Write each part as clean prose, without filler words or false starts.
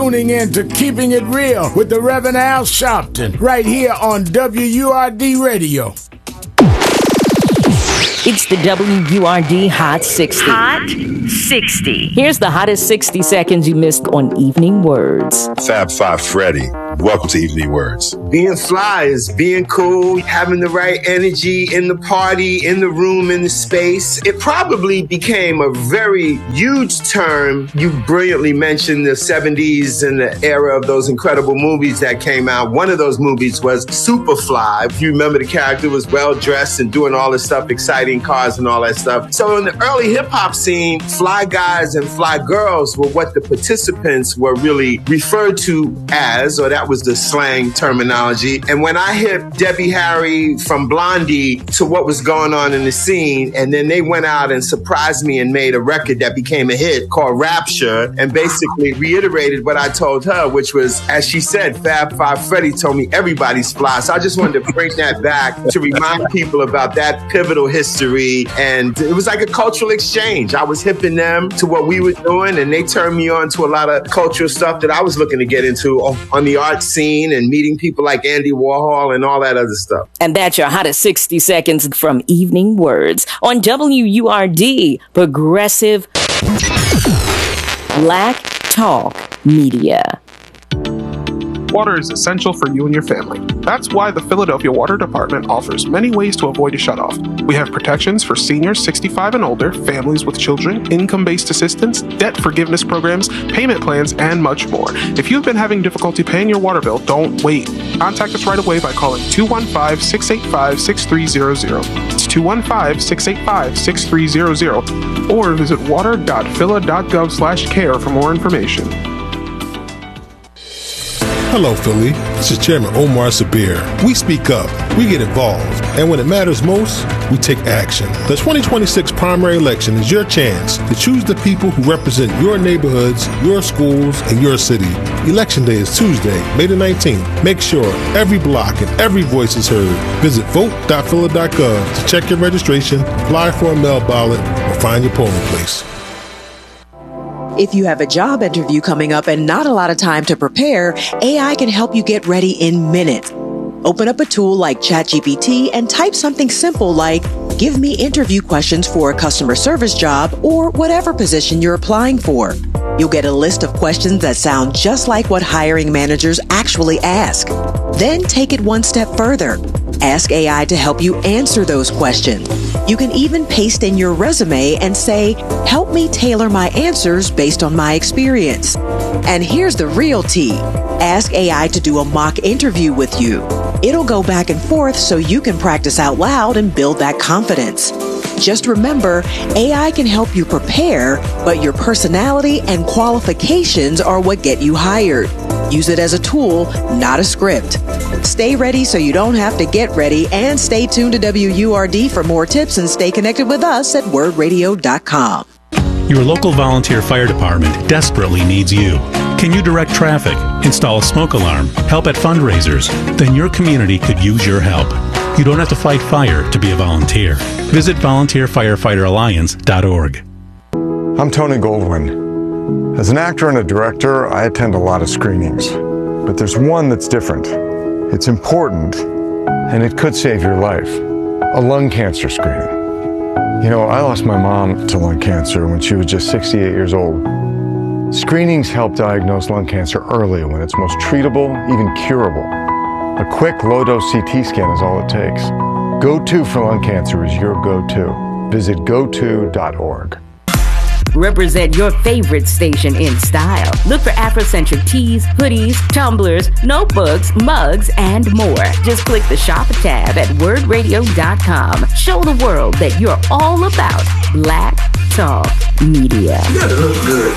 Tuning in to Keeping It Real with the Reverend Al Sharpton, right here on WURD Radio. It's the WURD Hot 60. Hot 60. Here's the hottest 60 seconds you missed on Evening Words. Fab Five Freddy, welcome to Evening Words. Being fly is being cool, having the right energy in the party, in the room, in the space. It probably became a very huge term. You brilliantly mentioned the 70s and the era of those incredible movies that came out. One of those movies was Superfly. If you remember, the character was well-dressed and doing all this stuff, exciting cars and all that stuff. So in the early hip-hop scene, fly guys and fly girls were what the participants were really referred to as, or that was the slang terminology. And when I hit Debbie Harry from Blondie to what was going on in the scene, and then they went out and surprised me and made a record that became a hit called Rapture, and basically reiterated what I told her, which was, as she said, Fab Five Freddy told me everybody's fly. So I just wanted to bring that back to remind people about that pivotal history. And it was like a cultural exchange. I was hipping them to what we were doing, and they turned me on to a lot of cultural stuff that I was looking to get into on the art scene and meeting people like Andy Warhol and all that other stuff. And that's your hottest 60 seconds from Evening Words on WURD, Progressive Black Talk Media. Water is essential for you and your family. That's why the Philadelphia Water Department offers many ways to avoid a shutoff. We have protections for seniors 65 and older, families with children, income-based assistance, debt forgiveness programs, payment plans, and much more. If you've been having difficulty paying your water bill, don't wait. Contact us right away by calling 215-685-6300. It's 215-685-6300. Or visit water.phila.gov/care for more information. Hello, Philly. This is Chairman Omar Sabir. We speak up, we get involved, and when it matters most, we take action. The 2026 primary election is your chance to choose the people who represent your neighborhoods, your schools, and your city. Election Day is Tuesday, May the 19th. Make sure every block and every voice is heard. Visit vote.phila.gov to check your registration, apply for a mail ballot, or find your polling place. If you have a job interview coming up and not a lot of time to prepare, AI can help you get ready in minutes. Open up a tool like ChatGPT and type something simple like, "Give me interview questions for a customer service job," or whatever position you're applying for. You'll get a list of questions that sound just like what hiring managers actually ask. Then take it one step further. Ask AI to help you answer those questions. You can even paste in your resume and say, "Help me tailor my answers based on my experience." And here's the real tea. Ask AI to do a mock interview with you. It'll go back and forth so you can practice out loud and build that confidence. Just remember, AI can help you prepare, but your personality and qualifications are what get you hired. Use it as a tool, not a script. Stay ready so you don't have to get ready, and stay tuned to WURD for more tips and stay connected with us at wordradio.com. Your local volunteer fire department desperately needs you. Can you direct traffic, install a smoke alarm, help at fundraisers? Then your community could use your help. You don't have to fight fire to be a volunteer. Visit volunteerfirefighteralliance.org. I'm Tony Goldwyn. As an actor and a director, I attend a lot of screenings. But there's one that's different. It's important, and it could save your life. A lung cancer screening. You know, I lost my mom to lung cancer when she was just 68 years old. Screenings help diagnose lung cancer early when it's most treatable, even curable. A quick low-dose CT scan is all it takes. Go-To for lung cancer is your go-to. Visit goto.org. Represent your favorite station in style. Look for Afrocentric tees, hoodies, tumblers, notebooks, mugs, and more. Just click the Shop tab at wordradio.com. Show the world that you're all about Black Talk Media. You gotta look good.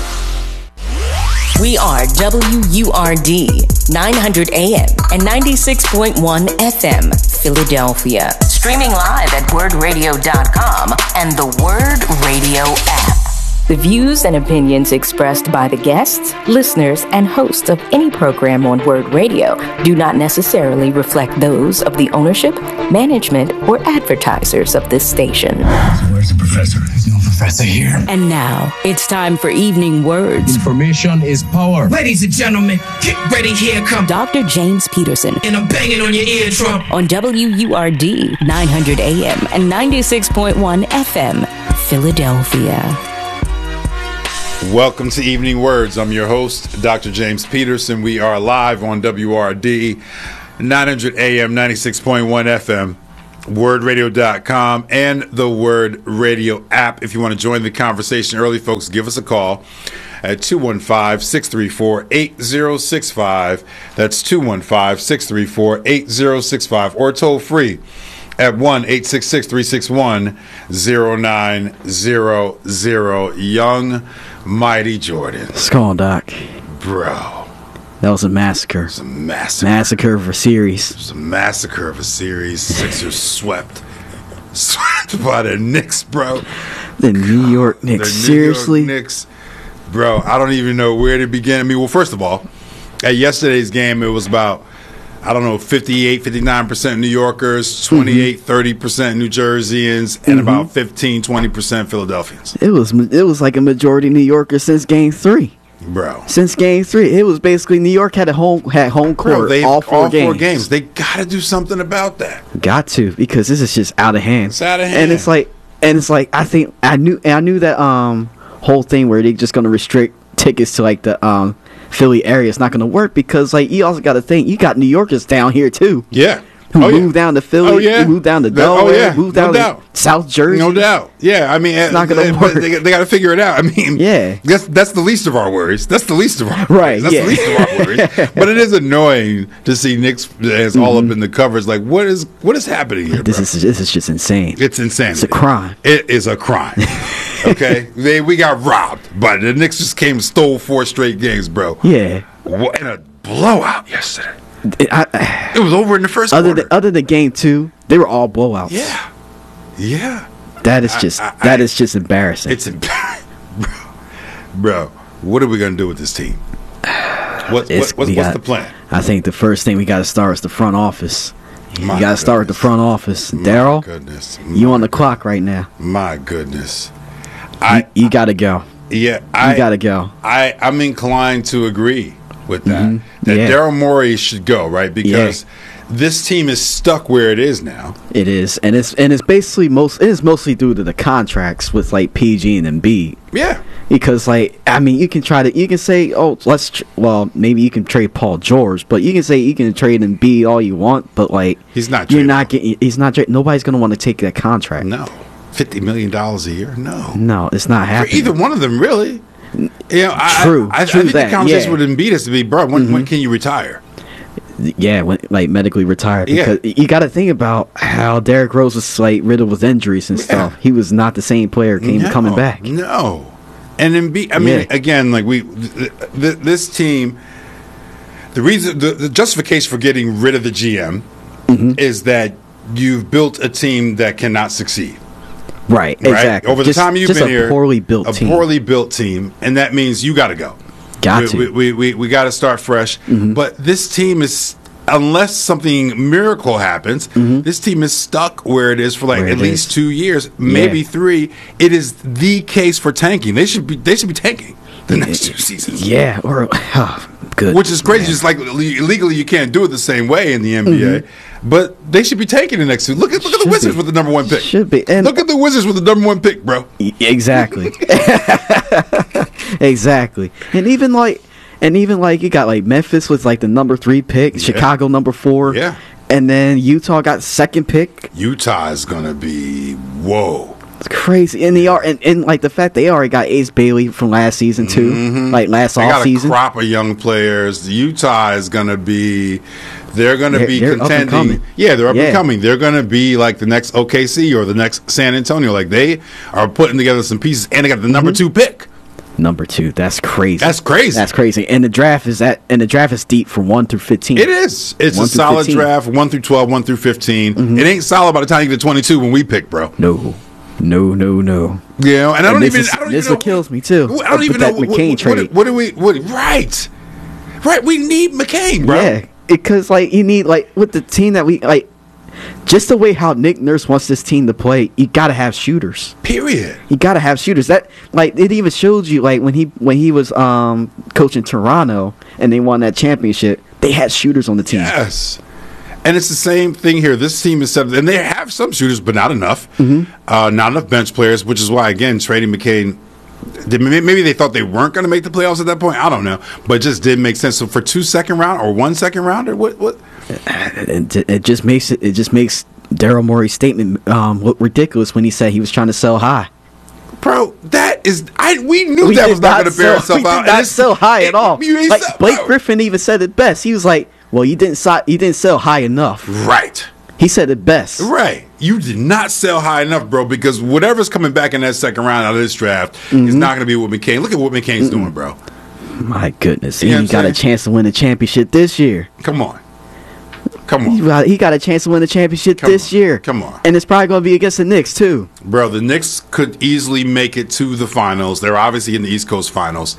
We are WURD 900 AM and 96.1 FM, Philadelphia. Streaming live at wordradio.com and the Word Radio app. The views and opinions expressed by the guests, listeners, and hosts of any program on Word Radio do not necessarily reflect those of the ownership, management, or advertisers of this station. So where's the professor? There's no professor here. And now, it's time for Evening Words. Information is power. Ladies and gentlemen, get ready, here come Dr. James Peterson. And I'm banging on your eardrum. On WURD 900 AM and 96.1 FM, Philadelphia. Welcome to Evening Words. I'm your host, Dr. James Peterson. We are live on WRD 900 AM, 96.1 FM, wordradio.com, and the Word Radio app. If you want to join the conversation early, folks, give us a call at 215-634-8065. That's 215-634-8065, or toll free at 1-866-361-0900. Young Mighty Jordan. What's going on, Doc? Bro. That was a massacre. It was a massacre. Massacre of a series. It was a massacre of a series. Sixers swept by the Knicks, bro. The New York Knicks. Seriously? York Knicks. Bro, I don't even know where to begin. I mean, well, first of all, at yesterday's game, it was about, 58, 59% New Yorkers, 28, 30% New Jerseyans, and about 15, 20% Philadelphians. It was like a majority New Yorkers since Game 3. Bro. Since Game 3. It was basically New York had home court all four games. They got to do something about that. Got to, because this is just out of hand. It's out of hand. And it's like I knew that whole thing where they're just going to restrict tickets to like the Philly area is not going to work, because like you also got to think you got New Yorkers down here too. Yeah. Who moved down to Philly, who moved down to Delaware, moved down to South Jersey. No doubt. Yeah, I mean, it's not going to work. They got to figure it out. I mean, yeah, that's the least of our worries. That's the least of our right. That's the least of our worries. But it is annoying to see Knicks fans all up in the covers. Like, what is happening here? This is just insane. It's insane. It's a crime. It is a crime. Okay, we got robbed, but the Knicks just came and stole 4 straight games, bro. Yeah, and a blowout yesterday. It was over in the first quarter. Other than Game 2, they were all blowouts. Yeah. That is just embarrassing. It's embarrassing, bro. What are we gonna do with this team? What's the plan? I think the first thing we got to start is the front office. You got to start with the front office. Daryl, you on the clock right now. My goodness, you got to go. Yeah, you got to go. I'm inclined to agree with that. Daryl Morey should go, right? Because this team is stuck where it is now. It is, and it's basically mostly due to the contracts with like PG and Embiid. Yeah, because like I mean, you can say, oh, maybe you can trade Paul George, but you can say you can trade Embiid all you want, but like he's not. Nobody's gonna want to take that contract. No, $50 million a year. No, it's not happening for either one of them, really. True. I think the conversation with Embiid has to be, bro, when can you retire? Yeah, medically retired. Because you got to think about how Derrick Rose was like riddled with injuries and stuff. He was not the same player coming back. No, and Embiid. I mean, again, like this team. The reason, the justification for getting rid of the GM is that you've built a team that cannot succeed. Right, exactly. Over the time you've been here, a poorly built team, and that means you got to go. We got to start fresh. But this team is, unless something miracle happens, this team is stuck where it is for like at least 2 years, maybe 3. It is the case for tanking. They should be tanking the next 2 seasons. Yeah, good. Which is crazy. Just like legally, you can't do it the same way in the NBA. But they should be taking the next 2. Look at the Wizards with the number 1 pick. Should be. And look at the Wizards with the number 1 pick, bro. Exactly. Exactly. And even like you got like Memphis with like the number 3 pick, Chicago number 4. Yeah. And then Utah got 2nd pick. Utah is gonna be whoa. It's crazy. And they are and like the fact they already got Ace Bailey from last season too. Like last off season. They got a crop of young players. Utah is gonna be They're going to be contending. Yeah, they're up and coming. They're going to be like the next OKC or the next San Antonio. Like they are putting together some pieces, and they got the number 2 pick. Number 2. That's crazy. That's crazy. And the draft is deep from 1 through 15. It is. It's a solid draft. 1 through 12, 1 through 15. It ain't solid by the time you get to 22 when we pick, bro. No. No. Yeah, and I don't even know. This what kills me too. I don't even know McCain trade. What do we? Right. We need McCain, bro. Yeah, because like you need like with the team that we like. Just the way how Nick Nurse wants this team to play, you gotta have shooters. Period. You gotta have shooters. That like it even showed you like when he was coaching Toronto and they won that championship, they had shooters on the team. Yes. And it's the same thing here. This team is set, and they have some shooters, but not enough. Not enough bench players, which is why again trading McCain. Maybe they thought they weren't going to make the playoffs at that point. I don't know, but it just didn't make sense. So for 2 second round or 1 second rounder, what? It just makes Daryl Morey's statement look ridiculous when he said he was trying to sell high. Bro, we knew that was not going to bear itself out. Not sell high at all. Like Blake Griffin even said it best. He was like, "Well, you didn't sell high enough." Right. He said it best. Right. You did not sell high enough, bro, because whatever's coming back in that second round out of this draft is not going to be what McCain. Look at what McCain's doing, bro. My goodness. He got a chance to win the championship this year. Come on. He got a chance to win the championship this year. Come on. And it's probably going to be against the Knicks, too. Bro, the Knicks could easily make it to the finals. They're obviously in the East Coast finals.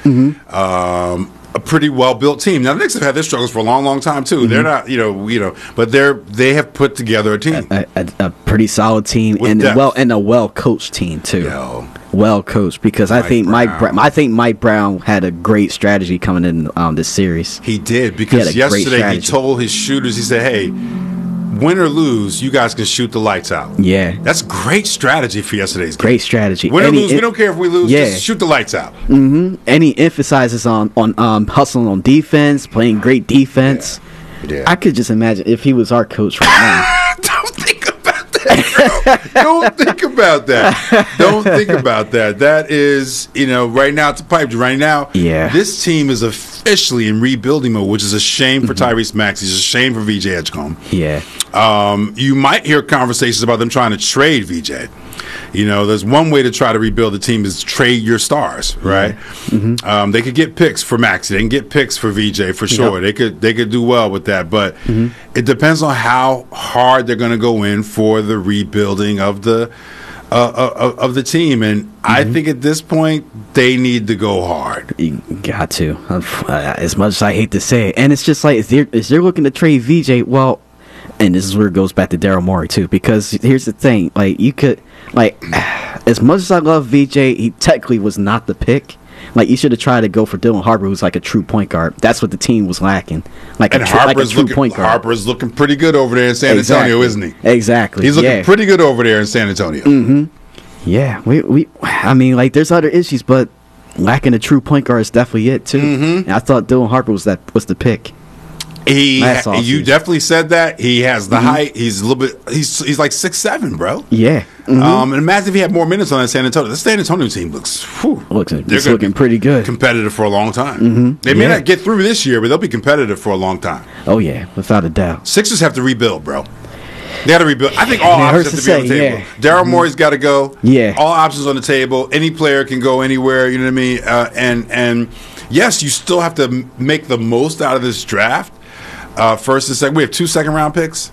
A pretty well-built team. Now, the Knicks have had their struggles for a long, long time, too. They're not, but they have put together a team. A pretty solid team and a well-coached team, too. Well coached, because I think Mike Brown had a great strategy coming in this series. He did, because yesterday he told his shooters, he said, "Hey, win or lose, you guys can shoot the lights out." Yeah, that's great strategy for yesterday's game. Great strategy. Win or lose, we don't care if we lose. Just shoot the lights out. And he emphasizes on hustling on defense, playing great defense. Yeah. I could just imagine if he was our coach right now. Don't think about that, bro. Don't think about that. Don't think about that. That is, right now it's a pipe dream. Right now, this team is officially in rebuilding mode, which is a shame for Tyrese Maxey. It's a shame for VJ Edgecombe. Yeah. You might hear conversations about them trying to trade VJ. There's one way to try to rebuild the team is trade your stars, right? They could get picks for Maxey. They can get picks for VJ for sure. Yep. They could do well with that, but it depends on how hard they're going to go in for the rebuilding of the team. And I think at this point they need to go hard. You got to, as much as I hate to say it, and it's just like if they're looking to trade VJ, well. And this is where it goes back to Daryl Morey too, because here's the thing: like you could, as much as I love VJ, he technically was not the pick. Like you should have tried to go for Dylan Harper, who's like a true point guard. That's what the team was lacking. Harper's true point guard. Harper's looking pretty good over there in San Antonio, isn't he? Exactly. He's looking pretty good over there in San Antonio. Yeah, I mean, there's other issues, but lacking a true point guard is definitely it too. And I thought Dylan Harper was the pick. You definitely said that. He has the height. He's a little bit. He's like 6'7", bro. Yeah. And imagine if he had more minutes on that San Antonio. The San Antonio team looks looking pretty good. Competitive for a long time. They may not get through this year, but they'll be competitive for a long time. Oh yeah, without a doubt. Sixers have to rebuild, bro. They got to rebuild. I think all options have to be on the table. Daryl Morey's got to go. Yeah. All options on the table. Any player can go anywhere. You know what I mean? And yes, you still have to make the most out of this draft. First and second, we have 2 second-round picks.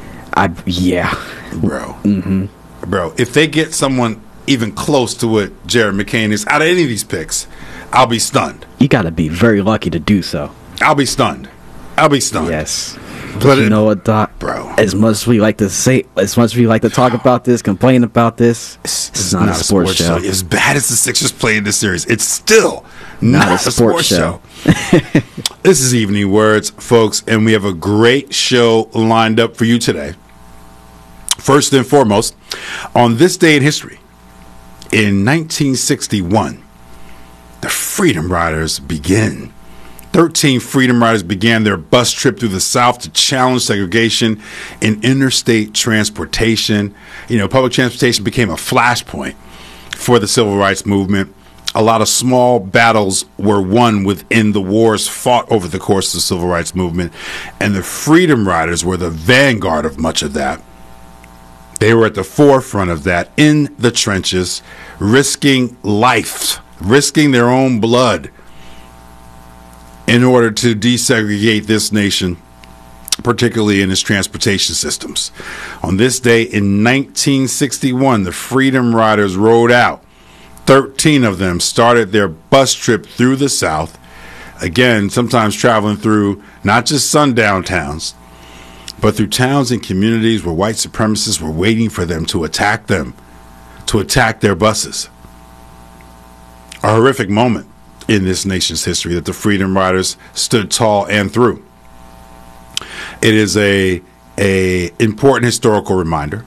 Bro. Bro, if they get someone even close to what Jared McCain is out of any of these picks, I'll be stunned. You got to be very lucky to do so. I'll be stunned. Yes. But you know what, Doc? Bro. As much as we like to talk about this, complain about this, it's not a sports show. As bad as the Sixers play in this series, it's still not a sports show. This is Evening Words, folks, and we have a great show lined up for you today. First and foremost, on this day in history, in 1961, the Freedom Riders begin. 13 Freedom Riders began their bus trip through the South to challenge segregation in interstate transportation. Public transportation became a flashpoint for the civil rights movement. A lot of small battles were won within the wars fought over the course of the civil rights movement, and the Freedom Riders were the vanguard of much of that. They were at the forefront of that, in the trenches, risking life, risking their own blood in order to desegregate this nation particularly in its transportation systems. On this day in 1961, the Freedom Riders rode out. 13 of them started their bus trip through the South, again, sometimes traveling through not just sundown towns, but through towns and communities where white supremacists were waiting for them, to attack their buses. A horrific moment in this nation's history that the Freedom Riders stood tall and through. It is a important historical reminder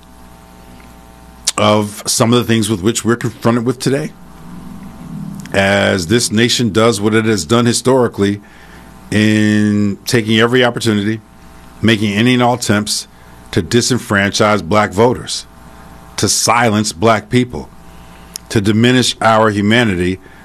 of some of the things with which we're confronted with today, as this nation does what it has done historically in taking every opportunity, making any and all attempts to disenfranchise black voters, to silence black people, to diminish our humanity